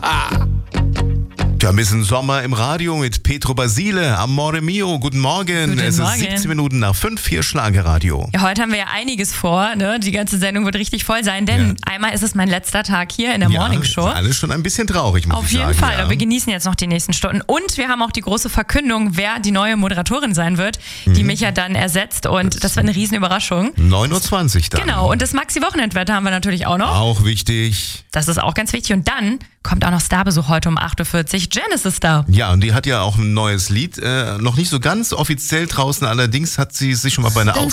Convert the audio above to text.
Ja, ein bisschen Sommer im Radio mit Petro Basile, Amore Mio. Guten Morgen. Guten Es ist Morgen. 17 Minuten nach 5, hier Schlagerradio. Ja, heute haben wir ja einiges vor, ne? Die ganze Sendung wird richtig voll sein, denn einmal ist es mein letzter Tag hier in der Morning Show. Ist alles schon ein bisschen traurig, muss Auf ich jeden sagen. Fall, ja. aber wir genießen jetzt noch die nächsten Stunden. Und wir haben auch die große Verkündung, wer die neue Moderatorin sein wird, die mich ja dann ersetzt. Und das wird eine Riesenüberraschung. 9.20 Uhr dann. Genau, und das Maxi-Wochenendwetter haben wir natürlich auch noch. Auch wichtig. Das ist auch ganz wichtig. Und dann kommt auch noch Starbesuch heute um 8.40 Uhr. Janice ist da. Ja, und die hat ja auch ein neues Lied, noch nicht so ganz offiziell draußen, allerdings hat sie sich schon mal bei einer